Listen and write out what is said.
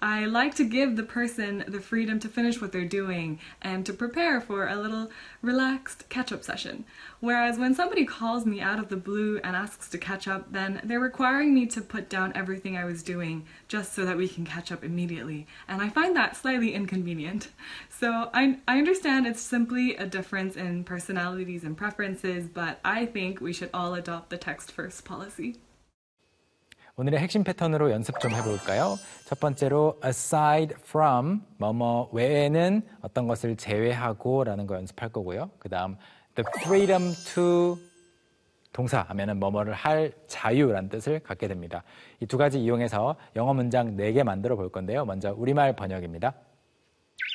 I like to give the person the freedom to finish what they're doing and to prepare for a little relaxed catch-up session. Whereas when somebody calls me out of the blue and asks to catch up, then they're requiring me to put down everything I was doing just so that we can catch up immediately. And I find that slightly inconvenient. So I understand it's simply a difference in personalities and preferences, but I think we should all adopt the text-first policy. 오늘의 핵심 패턴으로 연습 좀 해볼까요? 첫 번째로 aside from, 뭐뭐 외에는 어떤 것을 제외하고 라는 거 연습할 거고요. 그 다음 the freedom to 동사 하면은 뭐뭐를 할 자유라는 뜻을 갖게 됩니다. 이 두 가지 이용해서 영어 문장 4개 만들어 볼 건데요. 먼저 우리말 번역입니다.